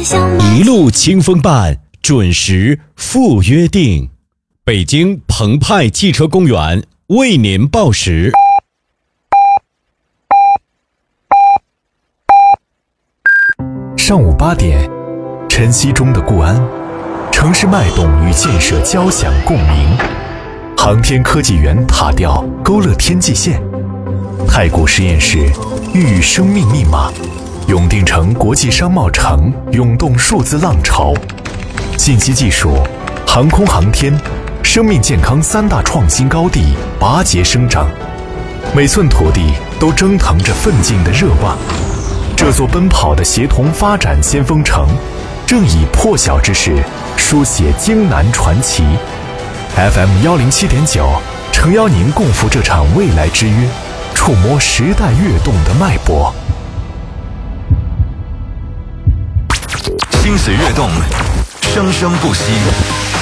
一路清风伴，准时赴约定。北京澎湃汽车公园为您报时。 上午8点，晨曦中的固安，城市脉动与建设交响共鸣。航天科技园塔吊勾勒天际线，太古实验室孕育生命密码，永定城国际商贸城涌动数字浪潮。信息技术、航空航天、生命健康3大创新高地拔节生长，每寸土地都蒸腾着奋进的热望。这座奔跑的协同发展先锋城，正以破晓之势书写京南传奇。FM 107.9，诚邀您共赴这场未来之约，触摸时代跃动的脉搏。 心随跃动，生生不息。